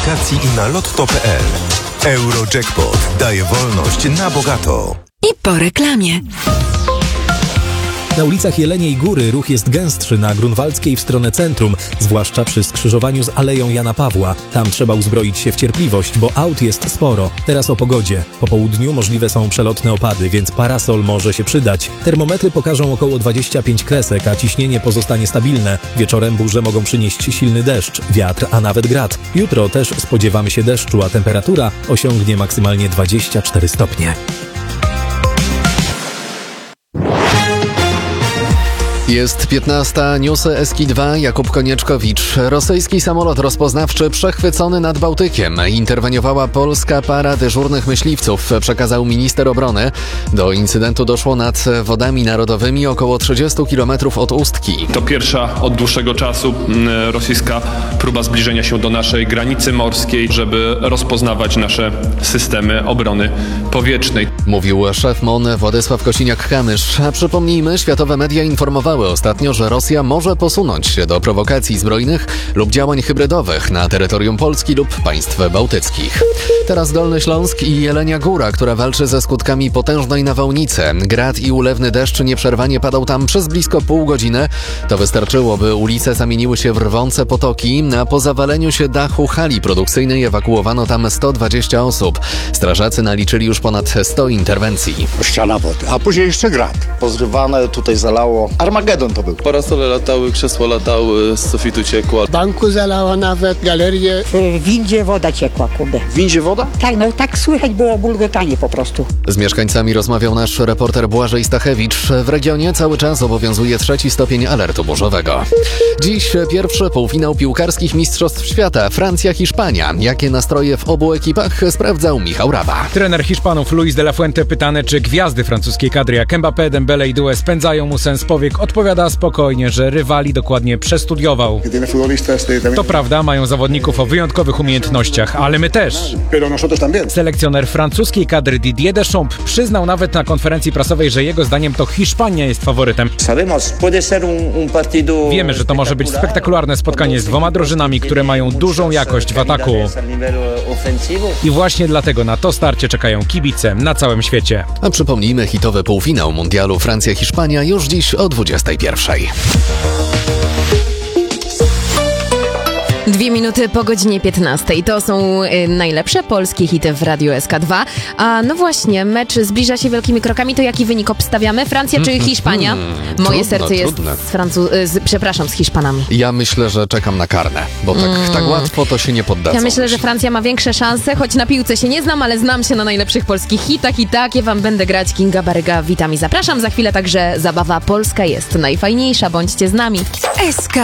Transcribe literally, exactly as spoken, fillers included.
aplikacji i na lotto kropka p l. Eurojackpot daje wolność na bogato. I po reklamie. Na ulicach Jeleniej Góry ruch jest gęstszy na Grunwaldzkiej w stronę centrum, zwłaszcza przy skrzyżowaniu z Aleją Jana Pawła. Tam trzeba uzbroić się w cierpliwość, bo aut jest sporo. Teraz o pogodzie. Po południu możliwe są przelotne opady, więc parasol może się przydać. Termometry pokażą około dwadzieścia pięć kresek, a ciśnienie pozostanie stabilne. Wieczorem burze mogą przynieść silny deszcz, wiatr, a nawet grad. Jutro też spodziewamy się deszczu, a temperatura osiągnie maksymalnie dwadzieścia cztery stopnie. Jest piętnasta, newsy S K dwa, Jakub Konieczkowicz. Rosyjski samolot rozpoznawczy przechwycony nad Bałtykiem. Interweniowała polska para dyżurnych myśliwców, przekazał minister obrony. Do incydentu doszło nad wodami narodowymi około trzydziestu kilometrów od Ustki. To pierwsza od dłuższego czasu rosyjska próba zbliżenia się do naszej granicy morskiej, żeby rozpoznawać nasze systemy obrony powietrznej. Mówił szef M O N Władysław Kosiniak-Kamysz. A przypomnijmy, światowe media informowały ostatnio, że Rosja może posunąć się do prowokacji zbrojnych lub działań hybrydowych na terytorium Polski lub państw bałtyckich. Teraz Dolny Śląsk i Jelenia Góra, która walczy ze skutkami potężnej nawałnicy. Grad i ulewny deszcz nieprzerwanie padał tam przez blisko pół godziny. To wystarczyło, by ulice zamieniły się w rwące potoki. A po zawaleniu się dachu hali produkcyjnej ewakuowano tam sto dwadzieścia osób. Strażacy naliczyli już ponad sto interwencji. Ściana wody, a później jeszcze grad. Pozrywane, tutaj zalało. Armagedon to był. Parasole latały, krzesła latały, z sufitu ciekła. Banku zalała nawet, galerię. W windzie woda ciekła, kurde. W windzie woda? Tak, no tak słychać było bulgotanie po prostu. Z mieszkańcami rozmawiał nasz reporter Błażej Stachewicz. W regionie cały czas obowiązuje trzeci stopień alertu burzowego. Dziś pierwszy półfinał piłkarskich Mistrzostw Świata. Francja-Hiszpania. Jakie nastroje w obu ekipach sprawdzał Michał Raba. Trener Hiszpanów Luis de la Fuente pytany, czy gwiazdy francuskiej kadry jak Mbappé, Dembele i Doué spędzają mu sens powiek, odpowiada spokojnie, że rywali dokładnie przestudiował. To prawda, mają zawodników o wyjątkowych umiejętnościach, ale my też. Selekcjoner francuskiej kadry Didier Deschamps przyznał nawet na konferencji prasowej, że jego zdaniem to Hiszpania jest faworytem. Wiemy, że to może być spektakularne spotkanie z dwoma drużynami, które mają dużą jakość w ataku. I właśnie dlatego na to starcie czekają kibice na całym świecie. A przypomnijmy, hitowy półfinał mundialu Francja-Hiszpania już dziś o dwudziestej pierwszej. Dwie minuty po godzinie piętnastej. To są y, najlepsze polskie hity w Radiu S K dwa. A no właśnie, mecz zbliża się wielkimi krokami. To jaki wynik obstawiamy? Francja czy Hiszpania? Mm, Moje trudno, serce jest trudne. z Francu... z, przepraszam, z Hiszpanami. Ja myślę, że czekam na karne, bo tak, mm. tak łatwo to się nie poddadzą. Ja myślę, że Francja ma większe szanse, choć na piłce się nie znam, ale znam się na najlepszych polskich hitach i takie wam będę grać. Kinga Baryga, witam i zapraszam. Za chwilę także zabawa Polska jest najfajniejsza. Bądźcie z nami. S K